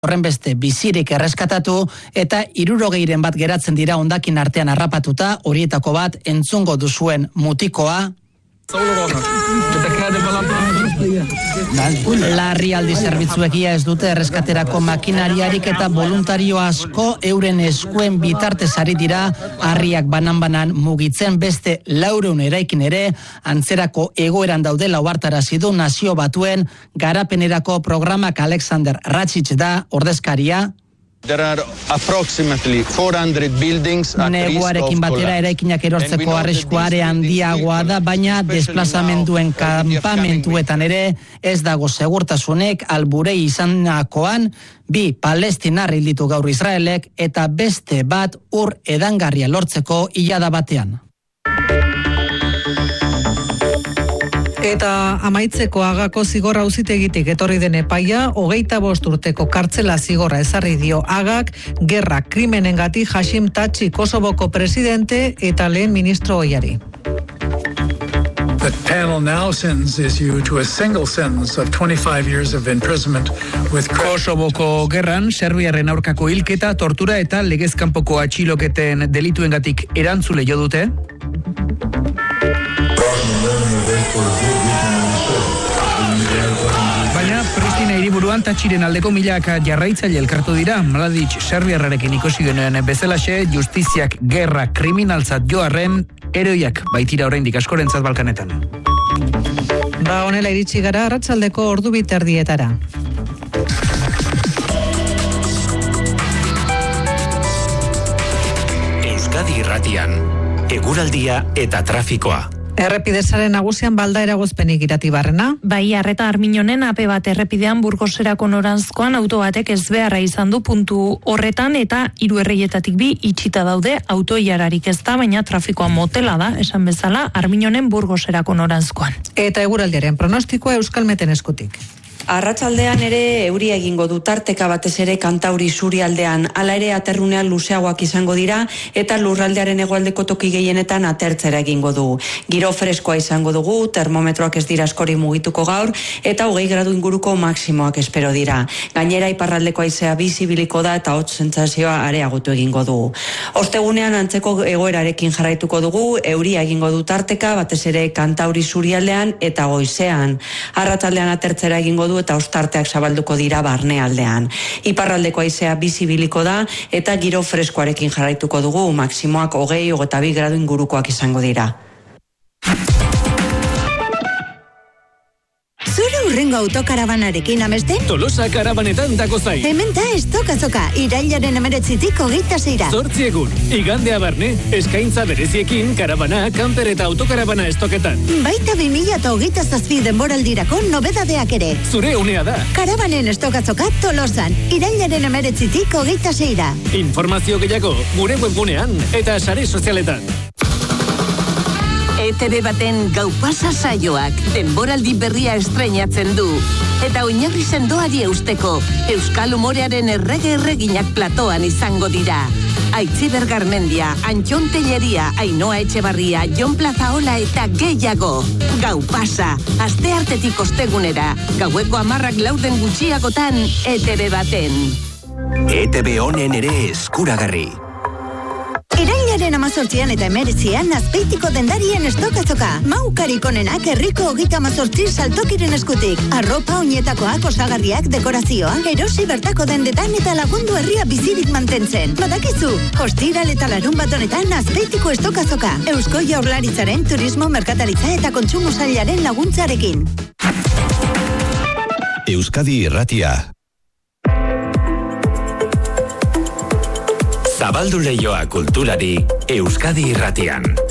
horren beste bizirik erreskatatu eta 60 bat geratzen dira hondakin artean harrapatuta, horietako bat entzungo duzuen mutikoa. Larrialdi zerbitzuek ia ez dute erreskaterako makinariarik eta voluntario asko euren eskuen bitartez ari dira harriak banan-banan mugitzen, beste 400 eraikin ere antzerako egoeran daudela ohartarazi du Nazio Batuen garapenerako programak. Alexander Račić da ordezkaria. There are approximately 400 buildings at risk of collapse. Neguarekin batera eraikinak erortzeko arriskua are handiagoa da, baina desplazamenduen kanpamentuetan ere ez dago segurtasunik. Alburei izanakoan 2 palestinar hil ditu gaur Israelek eta beste bat ur edangarria lortzeko ilada batean. Eta amaitzeko Agako zigorra auzitegitik etorri den epaia 25 urteko kartzela zigorra ezarri dio Agak gerra krimenengatik Hashim Thaçi Kosovoko presidente eta lehen ministro ohiari. The panel now sentences you to a single sentence of 25 years of imprisonment with Kosovoko gerran serbiarren aurkako hilketa, tortura eta legezkanpoko atxiloketen delituengatik erantzule jo dute. Baina Pristina hiriburuan Thaçiren aldeko milaka jarraitzaile elkartu dira. Mladic serbiarrarekin ikusi genuen bezalaxe, justiziak gerra kriminaltzat joarren heroiak baitira oraindik askorentzat Balkanetan. Ba, honela iritsi gara arratsaldeko ordu 2:30. Euskadi Irratian, eguraldia eta trafikoa. Errepidezaren nagusian balda eragozpenik Iratibarrena. Bai, Arreta Arminonen AP bat errepidean Burgoserako noranzkoan auto batek ezbeharra izan du puntu horretan eta 3 erreietatik 2 itxita daude, autoilararik ez da, baina trafikoa motela da, esan bezala, Arminonen Burgoserako noranzkoan. Eta eguraldiaren pronostikoa Euskalmeten eskutik. Arratsaldean ere euria egingo du tarteka batez ere Kantauri isurialdean, hala ere aterrunean luzeagoak izango dira eta lurraldearen hegoaldeko toki gehienetan atertzera egingo du. Giro freskoa izango dugu, termometroak ez dira askori mugituko gaur eta 20 gradu inguruko maximoak espero dira. Gainera iparraldeko haizea bizibiliko da eta hotz sentsazioa areagotu egingo du. Ostegunean antzeko egoerarekin jarraituko dugu, euria egingo du tarteka batez ere Kantauri isurialdean eta goizean. Arratsaldean atertzera egingo du eta ostarteak zabalduko dira barnealdean. Iparraldeko haizea bizibiliko da eta giro freskoarekin jarraituko dugu, maximoak 20-22 gradu ingurukoak izango dira. Zure hurrengo autokarabanarekin amesten? Tolosa karabanetan dako zain. Hemen da estokazoka, irailaren 19-tik 26. 8 egun, igandea barne, eskaintza bereziekin karabana, kamper eta autokarabana estoketan. Baita 2027 denboraldirako nobedadeak ere. Zure unea da. Karabanen estokazoka Tolosan, irailaren 19-tik 26. Informazio gehiago, gure webgunean eta sare sozialetan. ETV baten Gau Pasa saioak denboraldi berria estreinatzen du. Eta oinarri sendoari eusteko, euskal humorearen erreginak platoan izango dira. Aitziber Garmendia, Antxon Telleria, Ainhoa Etxebarria, Jon Plazaola eta gehiago. Gau Pasa, asteartetik ostegunera, gaueko 10:04 gutxiagotan ETV baten. ETV honen ere eskuragarri. Irailaren 18 eta 19 Azpeitiko dendarien estokazoka. Maukarik onenak herriko 38 saltokiren eskutik. Arropa, oinetakoak, osagarriak, dekorazioa, erosi bertako dendetan eta lagundu herria bizirik mantentzen. Badakizu, ostiral eta larunbat honetan Azpeitiko estokazoka. Eusko Jaurlaritzaren turismo, merkataritza eta kontsumo sailaren laguntzarekin. Euskadi Irratia. Zabaldu leioa kulturari Euskadi Irratian.